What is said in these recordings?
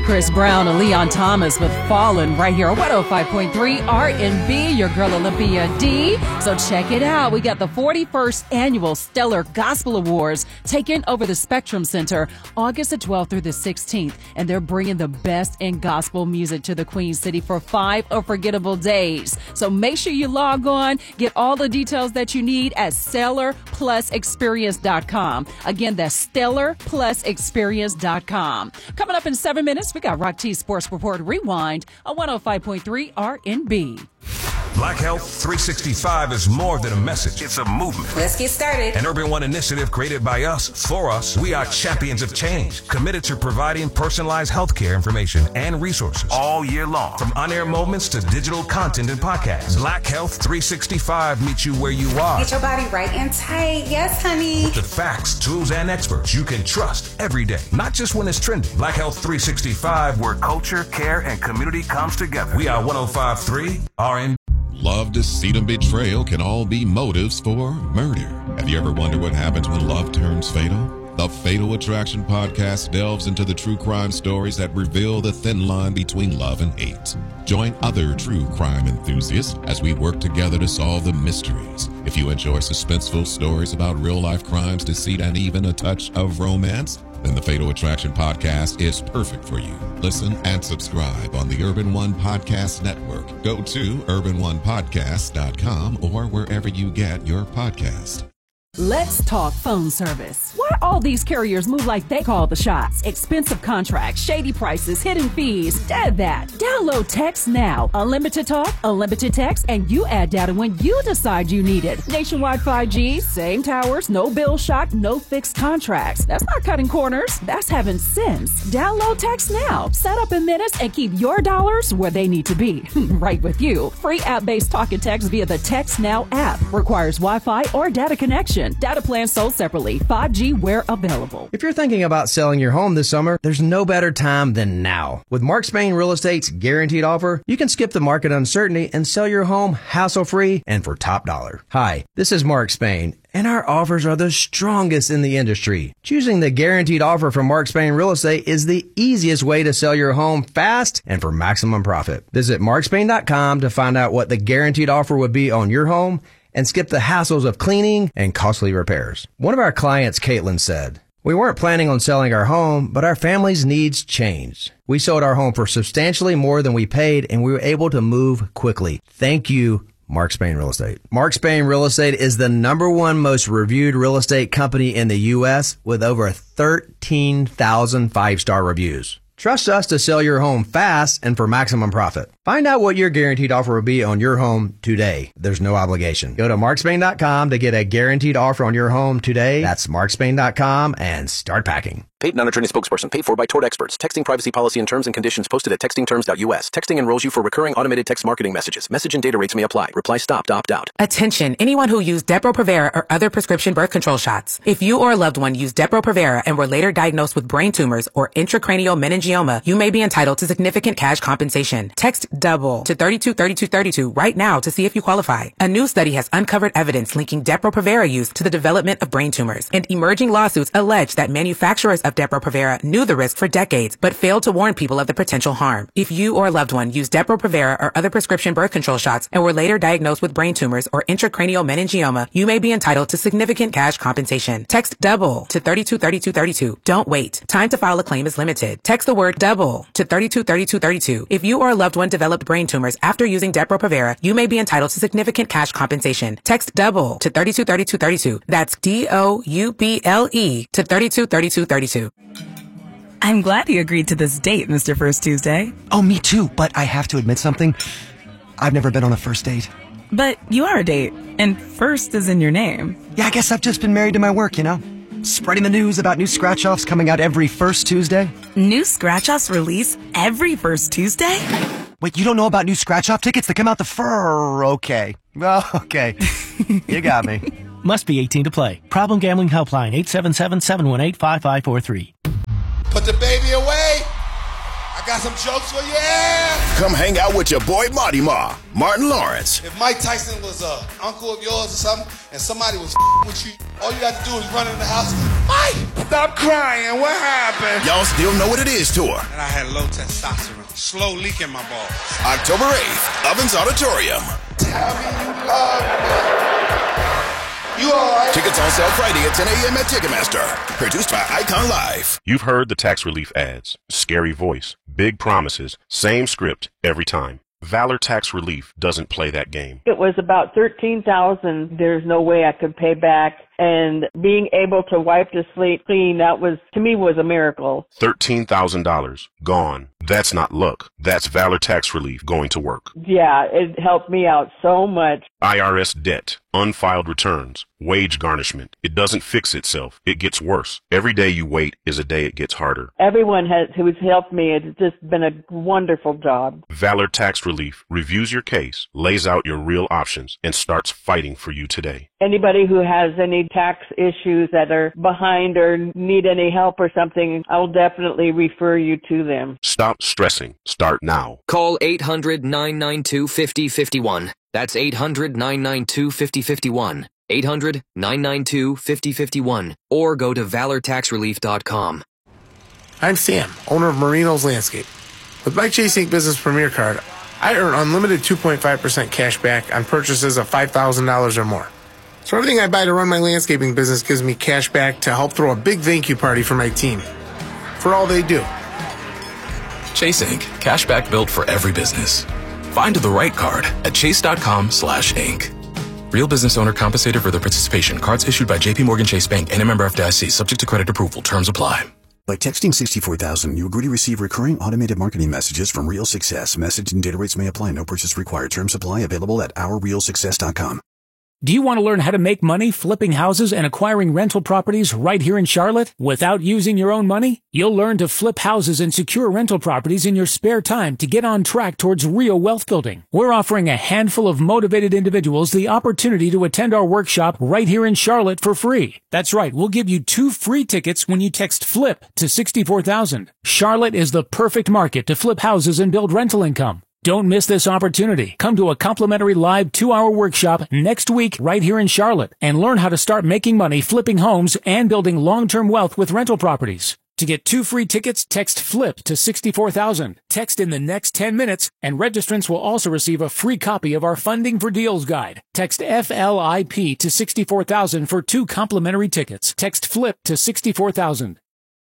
Chris Brown and Leon Thomas with Fallen right here on 105.3 R&B, your girl Olympia D. So check it out. We got the 41st Annual Stellar Gospel Awards taking over the Spectrum Center August the 12th through the 16th. And they're bringing the best in gospel music to the Queen City for 5 unforgettable days. So make sure you log on, get all the details that you need at StellarPlusExperience.com. Again, that's StellarPlusExperience.com. Coming up in 7 minutes, we got Rock T Sports Report Rewind on 105.3 R&B. Black Health 365 is more than a message. It's a movement. Let's get started. An Urban One initiative created by us, for us. We are champions of change, committed to providing personalized healthcare information and resources all year long. From on-air moments to digital content and podcasts, Black Health 365 meets you where you are. Get your body right and tight. Yes, honey. With the facts, tools, and experts you can trust every day, not just when it's trending. Black Health 365, where culture, care, and community comes together. We are 105.3 R&B. Love, deceit, and betrayal can all be motives for murder. Have you ever wondered what happens when love turns fatal? The Fatal Attraction podcast delves into the true crime stories that reveal the thin line between love and hate. Join other true crime enthusiasts as we work together to solve the mysteries. If you enjoy suspenseful stories about real-life crimes, deceit, and even a touch of romance, then the Fatal Attraction podcast is perfect for you. Listen and subscribe on the Urban One Podcast Network. Go to urbanonepodcast.com or wherever you get your podcast. Let's talk phone service. Why all these carriers move like they call the shots? Expensive contracts, shady prices, hidden fees. Dead that. Download Text Now. Unlimited talk, unlimited text, and you add data when you decide you need it. Nationwide 5G, same towers, no bill shock, no fixed contracts. That's not cutting corners. That's having sense. Download Text Now. Set up in minutes and keep your dollars where they need to be. Right with you. Free app-based talk and text via the Text Now app. Requires Wi-Fi or data connection. Data plans sold separately. 5G where available. If you're thinking about selling your home this summer, there's no better time than now. With Mark Spain Real Estate's guaranteed offer, you can skip the market uncertainty and sell your home hassle-free and for top dollar. Hi, this is Mark Spain, and our offers are the strongest in the industry. Choosing the guaranteed offer from Mark Spain Real Estate is the easiest way to sell your home fast and for maximum profit. Visit markspain.com to find out what the guaranteed offer would be on your home and skip the hassles of cleaning and costly repairs. One of our clients, Caitlin, said, "We weren't planning on selling our home, but our family's needs changed. We sold our home for substantially more than we paid, and we were able to move quickly. Thank you, Mark Spain Real Estate." Mark Spain Real Estate is the #1 most reviewed real estate company in the U.S. with over 13,000 5-star reviews. Trust us to sell your home fast and for maximum profit. Find out what your guaranteed offer will be on your home today. There's no obligation. Go to markspain.com to get a guaranteed offer on your home today. That's markspain.com and start packing. Paid non-attorney spokesperson paid for by tort experts. Texting privacy policy and terms and conditions posted at textingterms.us. Texting enrolls you for recurring automated text marketing messages. Message and data rates may apply. Reply stop to opt out. Attention, anyone who used Depo-Provera or other prescription birth control shots. If you or a loved one used Depo-Provera and were later diagnosed with brain tumors or intracranial meningioma, you may be entitled to significant cash compensation. Text DOUBLE to 323232 right now to see if you qualify. A new study has uncovered evidence linking Depo-Provera use to the development of brain tumors, and emerging lawsuits allege that manufacturers of Depo-Provera knew the risk for decades, but failed to warn people of the potential harm. If you or a loved one used Depo-Provera or other prescription birth control shots and were later diagnosed with brain tumors or intracranial meningioma, you may be entitled to significant cash compensation. Text DOUBLE to 323232. Don't wait. Time to file a claim is limited. Text the word DOUBLE to 323232. If you or a loved one developed brain tumors after using Depo-Provera, you may be entitled to significant cash compensation. Text DOUBLE to 323232. That's DOUBLE to 323232. I'm glad you agreed to this date, Mr. First Tuesday. Oh, me too, but I have to admit something. I've never been on a first date. But you are a date, and first is in your name. Yeah, I guess I've just been married to my work, you know? Spreading the news about new scratch-offs coming out every first Tuesday. New scratch-offs release every first Tuesday? Wait, you don't know about new scratch-off tickets that come out the Okay. Well, okay. You got me. Must be 18 to play. Problem Gambling Helpline, 877-718-5543. Put the baby away. I got some jokes for you. Yeah. Come hang out with your boy Marty Ma, Martin Lawrence. If Mike Tyson was an uncle of yours or something, and somebody was with you, all you got to do is run in the house. Mike, stop crying. What happened? Y'all still know what it is tour. And I had low testosterone, slow leak in my balls. October 8th, Ovens Auditorium. Tell me you love me. You all right? Tickets on sale Friday at 10 a.m. at Ticketmaster. Produced by Icon Live. You've heard the tax relief ads. Scary voice, big promises, same script every time. Valor Tax Relief doesn't play that game. It was about $13,000. There's no way I could pay back. And being able to wipe the slate clean, that was, to me, was a miracle. $13,000 gone. That's not luck. That's Valor Tax Relief going to work. Yeah, it helped me out so much. IRS debt, unfiled returns, wage garnishment. It doesn't fix itself. It gets worse. Every day you wait is a day it gets harder. Everyone who's helped me, it's just been a wonderful job. Valor Tax Relief reviews your case, lays out your real options, and starts fighting for you today. Anybody who has any tax issues that are behind or need any help or something, I'll definitely refer you to them. Stop stressing. Start now. Call 800-992-5051. That's 800-992-5051. 800-992-5051. Or go to valortaxrelief.com. I'm Sam, owner of Marino's Landscape. With my Chase Ink Business Premier Card, I earn unlimited 2.5% cash back on purchases of $5,000 or more. So everything I buy to run my landscaping business gives me cash back to help throw a big thank you party for my team. For all they do. Chase Ink. Cashback built for every business. Find the right card at chase.com/ink. Real business owner compensated for their participation. Cards issued by JPMorgan Chase Bank and a member FDIC. Subject to credit approval. Terms apply. By texting 64000, you agree to receive recurring automated marketing messages from Real Success. Message and data rates may apply. No purchase required. Terms apply. Available at ourrealsuccess.com. Do you want to learn how to make money flipping houses and acquiring rental properties right here in Charlotte without using your own money? You'll learn to flip houses and secure rental properties in your spare time to get on track towards real wealth building. We're offering a handful of motivated individuals the opportunity to attend our workshop right here in Charlotte for free. That's right, we'll give you 2 free tickets when you text FLIP to 64,000. Charlotte is the perfect market to flip houses and build rental income. Don't miss this opportunity. Come to a complimentary live 2-hour workshop next week right here in Charlotte and learn how to start making money flipping homes and building long-term wealth with rental properties. To get 2 free tickets, text FLIP to 64,000. Text in the next 10 minutes, and registrants will also receive a free copy of our Funding for Deals guide. Text FLIP to 64,000 for 2 complimentary tickets. Text FLIP to 64,000.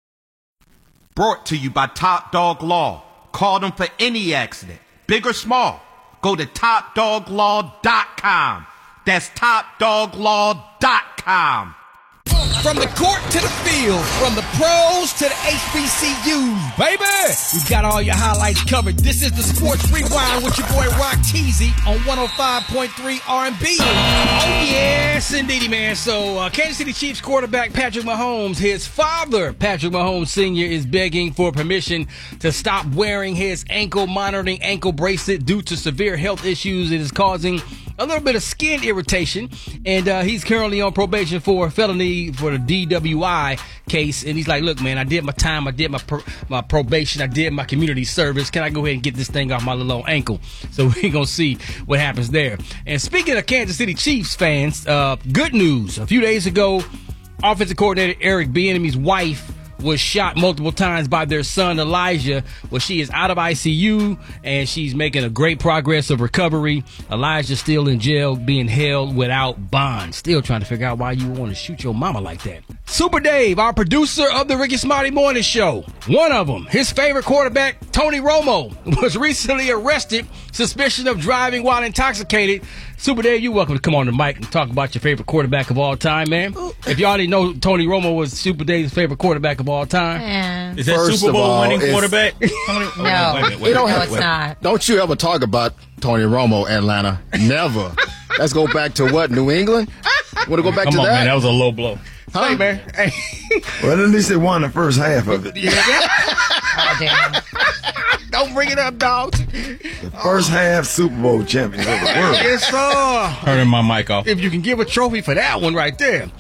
Brought to you by Top Dog Law. Call them for any accident, big or small. Go to TopDogLaw.com. That's TopDogLaw.com. From the court to the field, from the pros to the HBCUs, baby! We've got all your highlights covered. This is the Sports Rewind with your boy Rock Teasy on 105.3 R&B. Oh, yes, indeedy, man. So, Kansas City Chiefs quarterback Patrick Mahomes, his father, Patrick Mahomes Sr., is begging for permission to stop wearing his monitoring ankle bracelet due to severe health issues. It is causing a little bit of skin irritation, and he's currently on probation for a felony for the DWI case. And he's like, look, man, I did my time. I did my probation. I did my community service. Can I go ahead and get this thing off my little old ankle? So we're going to see what happens there. And speaking of Kansas City Chiefs fans, good news. A few days ago, offensive coordinator Eric Bieniemy's wife was shot multiple times by their son Elijah. Well, she is out of ICU and she's making a great progress of recovery. Elijah's still in jail being held without bond. Still trying to figure out why you want to shoot your mama like that. Super Dave, our producer of the Ricky Smarty Morning Show, one of them, his favorite quarterback, Tony Romo, was recently arrested, suspicion of driving while intoxicated. Super Dave, you're welcome to come on the mic and talk about your favorite quarterback of all time, man. If y'all didn't know, Tony Romo was Super Dave's favorite quarterback of all time. Man. Is that First Super Bowl winning quarterback? No, it's not. Don't you ever talk about Tony Romo, Atlanta. Never. Let's go back to what, New England? Want to go back to that? Come on, man, that was a low blow. Huh? Hey, man. Hey. Well, at least they won the first half of it. Oh, damn. Don't bring it up, dog. The first half Super Bowl champions of the world. Yes, sir. Turning my mic off. If you can give a trophy for that one right there.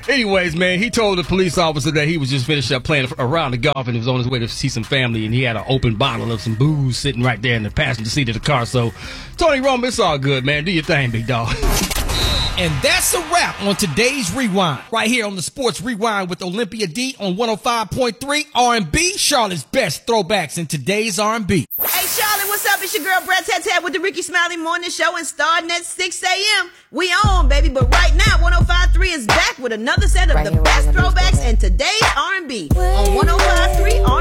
Anyways, man, he told the police officer that he was just finished up playing a round of golf and he was on his way to see some family, and he had an open bottle of some booze sitting right there in the passenger seat of the car. So, Tony Romo, it's all good, man. Do your thing, big dog. And that's a wrap on today's Rewind. Right here on the Sports Rewind with Olympia D on 105.3 R&B, Charlotte's best throwbacks in today's R&B. Hey, Charlotte, what's up? It's your girl, Brad Tat with the Ricky Smiley Morning Show, and starting at 6 a.m. We on, baby. But right now, 105.3 is back with another set of the best throwbacks in today's R&B on 105.3 R&B.